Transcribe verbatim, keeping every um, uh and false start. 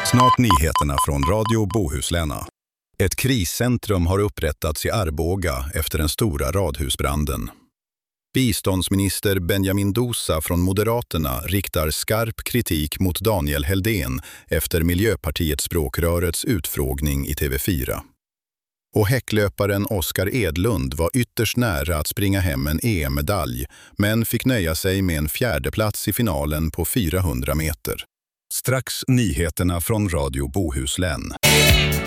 Snart nyheterna från Radio Bohuslän. Ett kriscentrum har upprättats i Arboga efter den stora radhusbranden. Biståndsminister Benjamin Dousa från Moderaterna riktar skarp kritik mot Daniel Heldén efter Miljöpartiets språkrörets utfrågning i T V fyra. Och häcklöparen Oskar Edlund var ytterst nära att springa hem en E M-medalj, men fick nöja sig med en fjärdeplats i finalen på fyrahundra meter. Strax nyheterna från Radio Bohuslän.